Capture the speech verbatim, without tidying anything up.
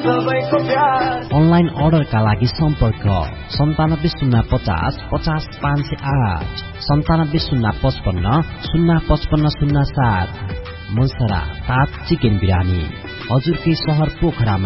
Online अर्डरका लागि सम्पर्क सन्तानब्बे शून्य पचास पचास पाँच सय आठ सन्तानब्बे शून्य पचपन्न शून्य पचपन्न शून्य सात। मुसरा ताज चिकन बिरानी हजुरकै शहर पोखरामा